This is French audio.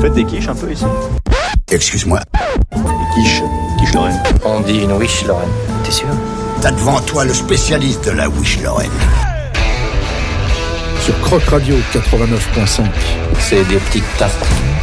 faites des quiches un peu ici? Excuse-moi. Des quiches Lorraine. On dit une wish, Lorraine. T'es sûr? T'as devant toi le spécialiste de la wish Lorraine. Sur Croc Radio 89.5. C'est des petites tartes